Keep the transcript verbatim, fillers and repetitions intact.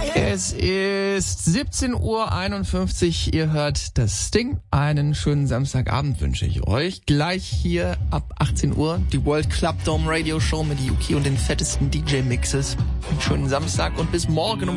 Es ist siebzehn Uhr einundfünfzig, ihr hört das Sting. Einen schönen Samstagabend wünsche ich euch. Gleich hier ab achtzehn Uhr die World Club Dome Radio Show mit Yuki und den fettesten D J-Mixes. Einen schönen Samstag und bis morgen um